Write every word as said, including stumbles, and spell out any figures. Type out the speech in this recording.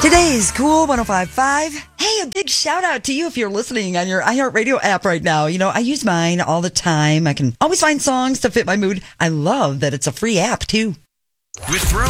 Today's Cool one oh five point five. Hey, a big shout out to you if you're listening on your iHeartRadio app right now. You know, I use mine all the time. I can always find songs to fit my mood. I love that it's a free app, too. With Throwback